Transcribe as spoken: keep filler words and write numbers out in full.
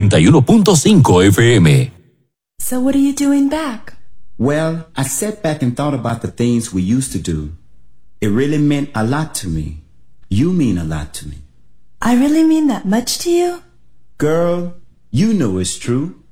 noventa y uno punto cinco F M. So what are you doing back? Well, I sat back and thought about the things we used to do. It really meant a lot to me. You mean a lot to me. I really mean that much to you? Girl, you know it's true.